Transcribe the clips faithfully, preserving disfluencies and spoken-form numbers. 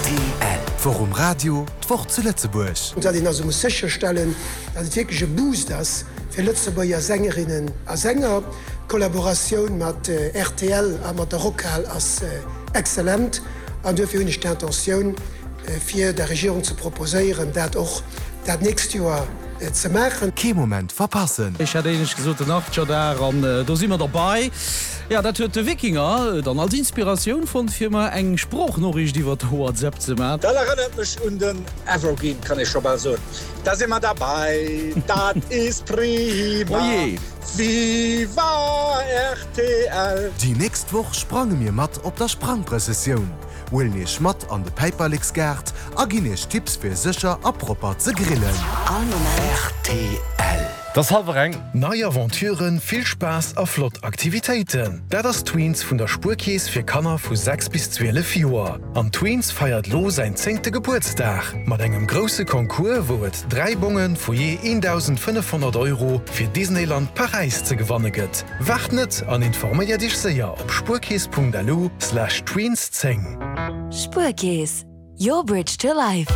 L. Forum Radio, d'Woch zu Lützeburg. Und da den also muss sicherstellen, dass es wirklich ein Boost ist für Lützeburger Sängerinnen und Sänger. Kollaboration mit äh, R T L und mit der Rockal ist äh, exzellent. Und dafür habe ich die Intention, äh, für die Regierung zu proposieren, das auch das nächste Jahr äh, zu machen. Kein Moment verpassen. Ich hatte nicht gesagt, Nacht schon da, und äh, da sind wir dabei. Ja, das hört der Wikinger dann als Inspiration von Firma eng Spruchnachricht, die wird WhatsApp zu machen. Da erinnert mich an den Evergreen, kann ich schon mal sagen. Da sind wir dabei, das ist prima. Oje. Viva R T L. Die nächste Woche sprangen wir matt auf der Sprangpräzision. Wilni Schmatt an de Paperlix Gerd, aginisch Tipps für sicher apropos zu grillen. R T L. Das halbe eng. Neue Aventuren, viel Spaß auf Flottaktivitäten. Da das Tweens von der Spurkäse für Kanner von sechs bis zwölf Jahren. Am Tweens feiert Lo sein zehnten Geburtstag. Mit einem großen Konkurs, wo es drei Bungen für je eintausendfünfhundert Euro für Disneyland Paris zu gewinnen gibt. Wacht nicht und informiert dich sehr auf spurkäse.lu slash tweens zehn. Spurkäse. Your bridge to life.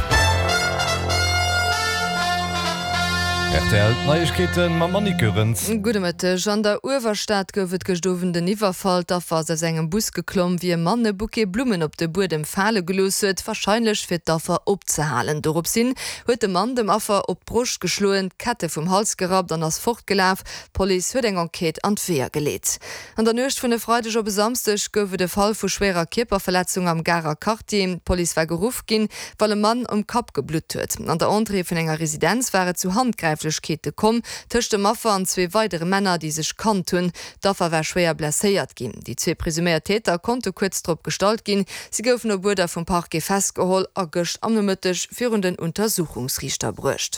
R T L Neuigkeiten ma Manikurens. Gute Mittag. An der Uwerstadt gouft gestoven den Niverfall, da war se engem Bus geklomm, wie Mann Buke Blumen op de Boden Falle geloset, wahrscheinlich fir d'Affer opzehalen. Dorop sinn huet de Mann dem Affer op Brusch geschloen, Kette vom Hals gerat, an ass fortgelaf, Police huet eng Enquete an d'Wehr gelegt. An der Nøcht vun de Freitag op Samstag goufe de Fall vu schwerer Kierperverletzung am Gara Quartier. Police war geruf gin, weil e Mann um Kap geblut huet. An der Entree vun enger Residenz war zu Handgreif Kete kom, töchte Maffer an zwei weitere Männer, die sich kannten, dafür war schwer blessiert gin. Die zwei presumierten Täter konnte kurz trop gestalt gin, sie goufen der Burder vom Park festgeholt, a gocht amnemmetisch führenden Untersuchungsrichter brücht.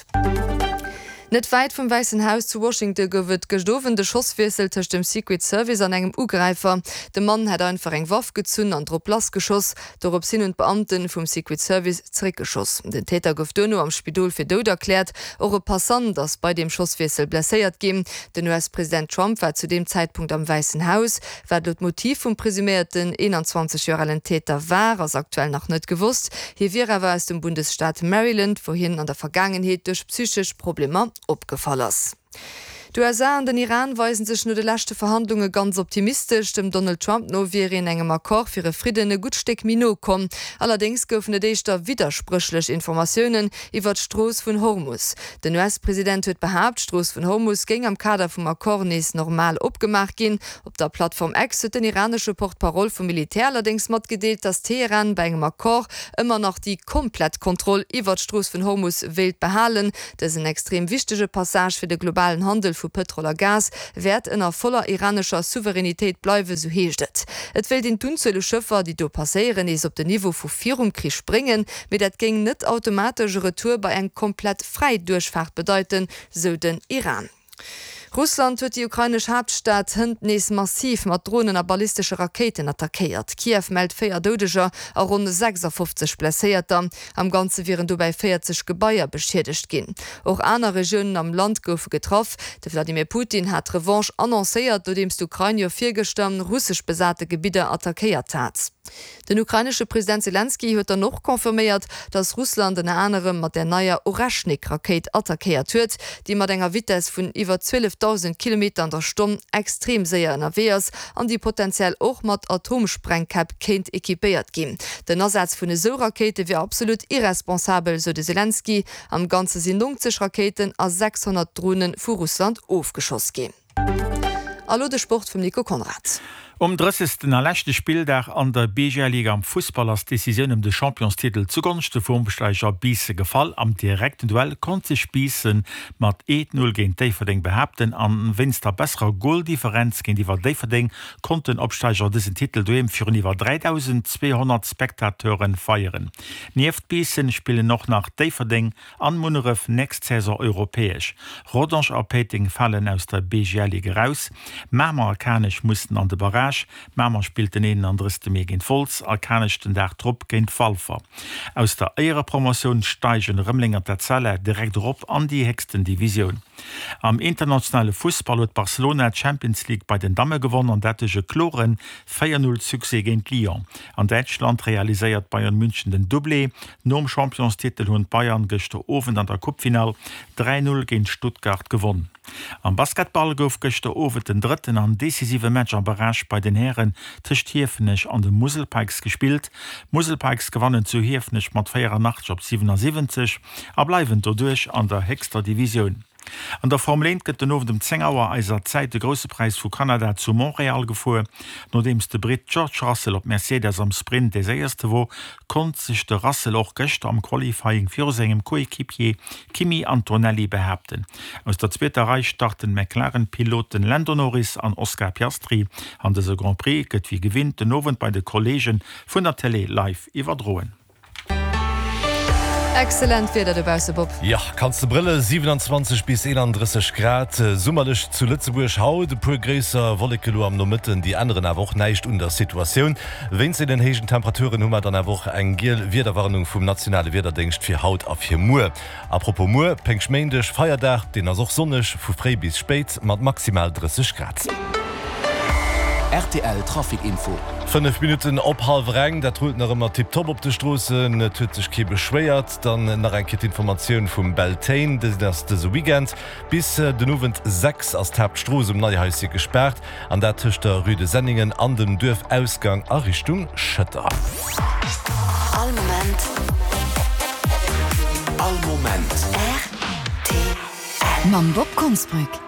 Net weit vom Weißen Haus zu Washington gowet gestoven de Schosswesel tech dem Secret Service an engem Ugreifer. De Mann hat einfach eng Waff gezünn an Dr Blasgeschoss, dorop sinn und Beamten vom Secret Service zrickgeschoss. Den Täter gouf Dönno am Spidol fir Dod erklärt, eure Passant, das bei dem Schosswesel blessiert gin. Den U S-Präsident Trump war zu dem Zeitpunkt am Weißen Haus, war dort Motiv vom presumierten einundzwanzigjährigen Täter war, als aktuell noch net gewusst. Hier wäre er aus dem Bundesstaat Maryland, wohin an der Vergangenheit durch psychisch Probleme opgefallen ist. Die U S A und den Iran weisen sich nur die letzte Verhandlungen ganz optimistisch. Dem Donald Trump no wäre in engem Akkord für Frieden ein gut Stück Mino kommen. Allerdings geöffnet ich da widersprüchliche Informationen über den Stroß von Hormuz. Der U S-Präsident hat behauptet, Stroß von Hormuz ging am Kader vom Akkord nicht normal abgemacht gehen. Auf der Plattform X hat den iranische Portparol vom Militär allerdings mitgeteilt, dass Teheran bei einem Akkord immer noch die komplette Kontrolle über den Stroß von Hormuz will behalten. Das ist eine extrem wichtige Passage für den globalen Handel von Petrol und Gas werd ënner voller iranischer Souveränität bleiwe so heeschtet. Et will den tunzelle Schëffer, die do passerieren is op de Niveau vu Virumkrieg springen, mit dat ging net automatische Retour bei eng komplett frei Durchfahrt bedeuten, so den Iran. Russland huet die ukrainisch Hauptstadt hëndnees massiv mat Drohnen a ballistische Raketen attackiert. Kiew meldt vier Todeser a rund sechsundfünfzig Blesséierter. Am ganze wären du bei vierzig Gebäier beschädigt gin. Auch andere Regionen am Land goufe getroffen. De Wladimir Putin hat Revanche annoncéiert, dodemst Ukraine viergestimmt russisch besatte Gebiete attackiert hat. Den ukrainische Präsident Zelensky huet er noch konfirmiert, dass Russland en anderem mat der neuer Oraschnik-Raket attackiert huet, die mat enger Wites vun iwwer zwölftausend Kilometer an der Stunde extrem sehr N R Ws an die potenziell auch mat Atomsprengkap kennt ekipiert gin. Den Ersatz vun e so Rakete wie absolut irresponsabel, so de Zelensky, am ganze sind neunzig Raketen a sechshundert Drohnen vu Russland aufgeschoss gin. Hallo de Sport vum Nico Konrad. Um dreißigsten erlächte Spieldach an der B G Liga am Fußball als Decision um den Championstitel zugunsten vom Besteiger Biesse gefall. Am direkten Duell konnte sich Biesen mit eins null gegen Deverding behaupten. An Winster besserer Goaldifferenz gegen die Deverding konnten Absteiger diesen Titel durch für über dreitausendzweihundert Spektateuren feiern. Neben Biesen spielen noch nach Deverding an Munneref nächste Saison europäisch. Rodange und Peting fallen aus der B G Liga raus. Marmorkanisch mussten an der Barrage Barrage, Mammer spielten een anderste mé gin Volz, alkanechten der Trupp géint Falfer. Aus der Eiere Promotion steigen Rëmlinger der Zelle direkt op an die hexten Division. Am internationale Fußball huet Barcelona Champions League bei den Damme gewonnen an dattege Kloren vier null Suse géint Lyon. An Deutschland realiséiert Bayern München den Doublé, nom Championstitel hunn Bayern gëchte Owen an der Cupfinal drei null géint Stuttgart gewonnen. Am Basketball gouf gëchte Owe den dritten an decisive Match am Barrage bei den Herren tischcht Hiefnech an de Muselpikes gespielt. Muselpikes gewannen zu Hiefnech mat vierundachtzig op siebenundsiebzig, a bleiwen dodurch an der Hexter Division. An der Formel eins gëtt den over dem Zengauer eiser Zeit de grosse Preis vu Kanada zu Montreal gefu, nodems de Brit George Russell op Mercedes am Sprint des erste wo kont sich de Russell och gëcht am Qualifying fir segem Koekipier Kimi Antonelli behäten. Aus der zweite Reich starten McLaren-Piloten Lando Norris an Oscar Piastri an dese Grand Prix gëtt wie gewinnt den Owen bei de Kollegen vun der Tele live iwwerdroen. Excellent fir dat debause Bob. Ja, kannst du Brille siebenundzwanzig bis einunddreißig Grad summmerlich zu Lützeburg haut de pur gräser Wolllekelo am no mitten die anderen a woch neicht unter Situation. Wenn sie den hegen Temperaturen hummer dann a woche eng Gel Wederwarnung vum nationale Wederdenkst fir Haut auf hier Mu. Apropos Mu, pengschmendech Feierdach, den er soch sonnech vu frei bis spät mat maximal dreißig Grad. R T L Trafikinfo. fünf Minuten op halb Rang, der trut noch immer tipptopp op de Straßen, tötech ke beschwéiert, dann nach enket Information vum Beltane, das das Weekend bis äh, den Novent sechs als Tabstroß um Neuhäuse gesperrt, an der Tisch der Rüde Sendingen an dem Dörfausgang a Richtung Schëtter. All moment. All moment. R T L. Mam Bob Kunstbrück.